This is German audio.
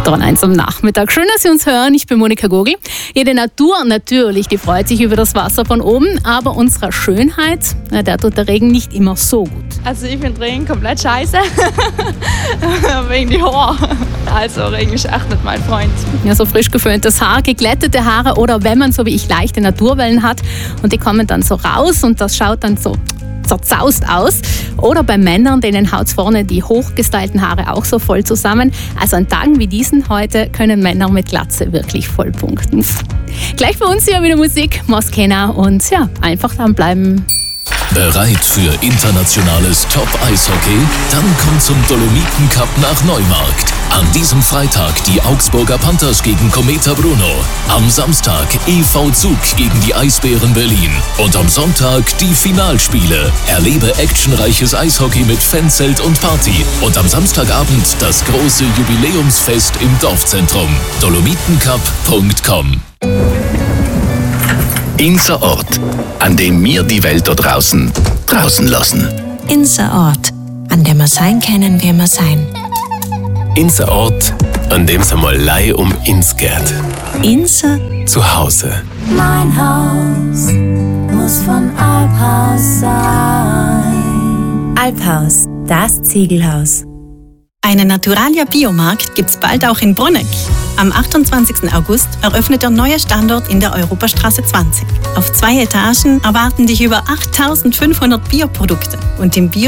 Dran 1 am Nachmittag. Schön, dass Sie uns hören. Ich bin Monika Gogl. Ja, die Natur natürlich, die freut sich über das Wasser von oben, aber unserer Schönheit, der tut der Regen nicht immer so gut. Also ich finde Regen komplett scheiße, wegen die Haare. Also Regen ist echt nicht mein Freund. Ja, so frisch geföhntes Haar, geglättete Haare oder wenn man so wie ich leichte Naturwellen hat und die kommen dann so raus und das schaut dann so zerzaust aus. Oder bei Männern, denen haut vorne die hochgestylten Haare auch so voll zusammen. Also an Tagen wie diesen heute können Männer mit Glatze wirklich voll punkten. Gleich bei uns hier wieder Musik, Moskena und ja, einfach dranbleiben. Bereit für internationales Top-Eishockey? Dann kommt zum Dolomiten Cup nach Neumarkt. An diesem Freitag die Augsburger Panthers gegen Cometa Bruno. Am Samstag EV Zug gegen die Eisbären Berlin. Und am Sonntag die Finalspiele. Erlebe actionreiches Eishockey mit Fanzelt und Party. Und am Samstagabend das große Jubiläumsfest im Dorfzentrum. dolomitencup.com. Unser Ort, an dem wir die Welt da draußen lassen. Unser Ort, an dem wir sein können, wie wir sein. Unser Ort, an dem es einmal Lei um uns geht. Unser Zuhause. Mein Haus muss vom Alphaus sein. Alphaus, das Ziegelhaus. Einen Naturalia Biomarkt gibt's bald auch in Bruneck. Am 28. August eröffnet der neue Standort in der Europastraße 20. Auf 2 Etagen erwarten dich über 8.500 Bioprodukte und im